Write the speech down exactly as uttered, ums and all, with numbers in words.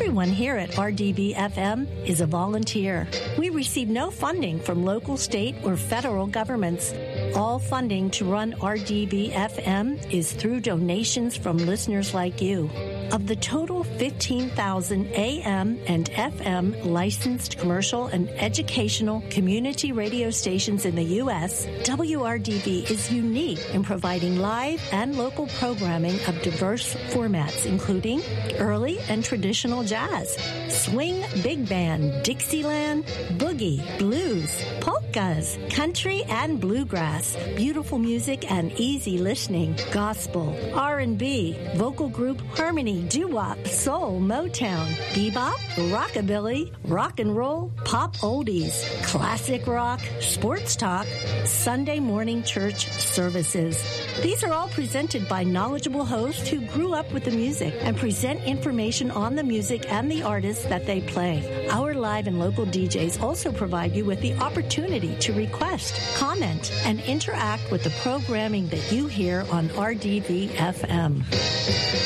Everyone here at R D V F M is a volunteer. We receive no funding from local, state, or federal governments. All funding to run R D V F M is through donations from listeners like you. Of the total fifteen thousand A M and F M licensed commercial and educational community radio stations in the U S, W R D V is unique in providing live and local programming of diverse formats, including early and traditional jazz, swing, big band, Dixieland, boogie, blues, polkas, country, and bluegrass, beautiful music and easy listening, gospel, R and B, vocal group harmony, doo-wop, soul, Motown, bebop, rockabilly, rock and roll, pop oldies, classic rock, sports talk, Sunday morning church services. These are all presented by knowledgeable hosts who grew up with the music and present information on the music and the artists that they play. Our live and local D Js also provide you with the opportunity to request, comment, and interact with the programming that you hear on R D V F M.